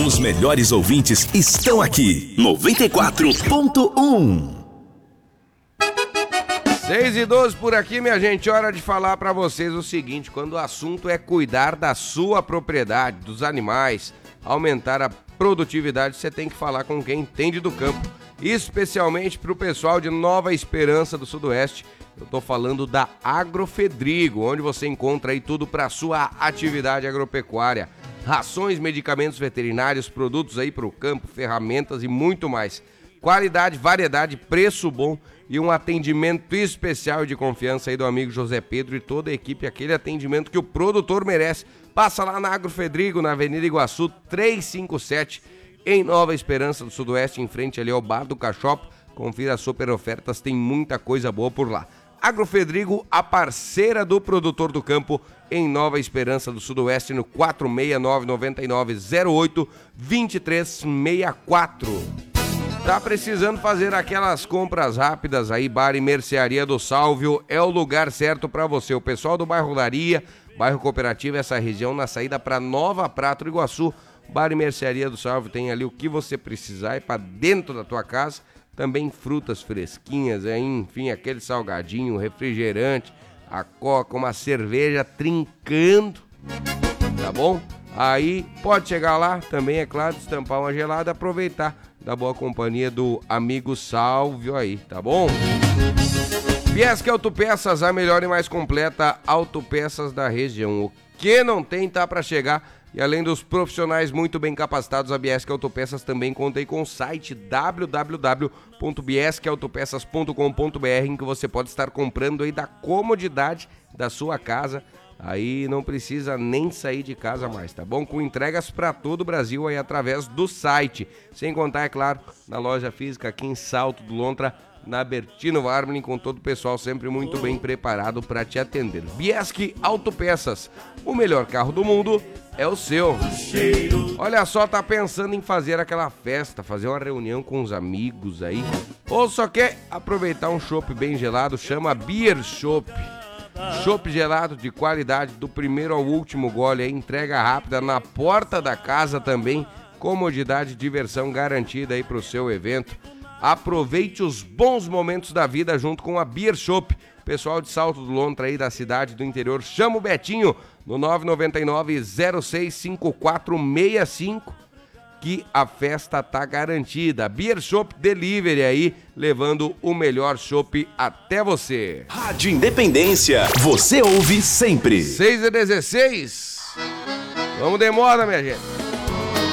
Os melhores ouvintes estão aqui. 94.1. 6:12 por aqui, minha gente. Hora de falar pra vocês o seguinte: quando o assunto é cuidar da sua propriedade, dos animais, aumentar a produtividade, você tem que falar com quem entende do campo. Especialmente pro pessoal de Nova Esperança do Sudoeste. Eu tô falando da Agrofedrigo, onde você encontra aí tudo pra sua atividade agropecuária. Rações, medicamentos veterinários, produtos aí pro campo, ferramentas e muito mais. Qualidade, variedade, preço bom e um atendimento especial de confiança aí do amigo José Pedro e toda a equipe, aquele atendimento que o produtor merece. Passa lá na Agrofedrigo, na Avenida Iguaçu 357, em Nova Esperança do Sudoeste, em frente ali ao Bar do Cachop. Confira as super ofertas, tem muita coisa boa por lá. Agrofedrigo, a parceira do produtor do campo, em Nova Esperança do Sudoeste, no 469-9908-2364. Tá precisando fazer aquelas compras rápidas aí? Bar e Mercearia do Sálvio é o lugar certo para você. O pessoal do bairro Laria, bairro Cooperativo, essa região, na saída para Nova Prata do Iguaçu. Bar e Mercearia do Sálvio tem ali o que você precisar e para dentro da tua casa. Também frutas fresquinhas, enfim, aquele salgadinho, refrigerante, a coca, uma cerveja trincando, tá bom? Aí pode chegar lá também, é claro, destampar uma gelada, aproveitar da boa companhia do amigo Sálvio aí, tá bom? Biesque Autopeças, a melhor e mais completa autopeças da região. O que não tem tá para chegar. E além dos profissionais muito bem capacitados, a Biesque Autopeças também conta aí com o site www.biesqueautopeças.com.br, em que você pode estar comprando aí da comodidade da sua casa. Aí não precisa nem sair de casa mais, tá bom? Com entregas para todo o Brasil aí através do site. Sem contar, é claro, na loja física aqui em Salto do Lontra, na Bertino Warmling, com todo o pessoal sempre muito bem preparado para te atender. Biesque Autopeças, o melhor carro do mundo é o seu. Olha só, tá pensando em fazer aquela festa, fazer uma reunião com os amigos aí, ou só quer aproveitar um chopp bem gelado? Chama Beer Chopp. Chopp gelado de qualidade, do primeiro ao último gole, aí, entrega rápida na porta da casa também, comodidade e diversão garantida aí pro seu evento. Aproveite os bons momentos da vida junto com a Beer Chopp. Pessoal de Salto do Lontra aí da cidade do interior, chama o Betinho no 999-065465 que a festa tá garantida. Beer Chopp Delivery aí, levando o melhor chopp até você. Rádio Independência, você ouve sempre. 6:16. Vamos de moda, minha gente.